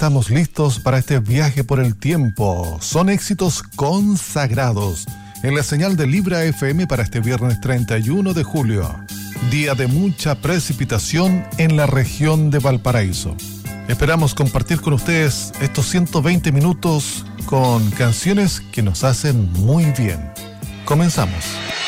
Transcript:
estamos listos para este viaje por el tiempo. Son éxitos consagrados en la señal de Libra FM para este viernes 31 de julio. Día de mucha precipitación en la región de Valparaíso. Esperamos compartir con ustedes estos 120 minutos con canciones que nos hacen muy bien. Comenzamos.